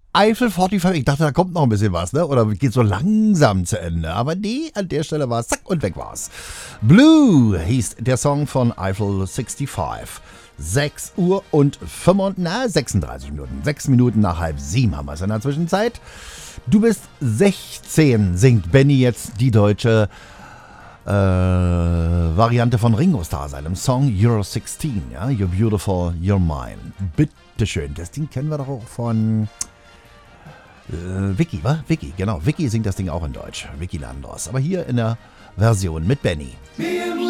Eiffel 45, ich dachte, da kommt noch ein bisschen was, ne? Oder geht so langsam zu Ende. Aber nee, an der Stelle war es zack und weg war's. Blue hieß der Song von Eiffel 65. 6 Uhr und 36 Minuten. 6 Minuten nach 6:30 haben wir es in der Zwischenzeit. Du bist 16, singt Benny jetzt die deutsche Variante von Ringo Starr, seinem Song You're 16, ja? You're beautiful, you're mine. Bitteschön. Das Ding kennen wir doch auch von Vicky, wa? Vicky, genau. Vicky singt das Ding auch in Deutsch. Vicky Landros. Aber hier in der Version mit Benny.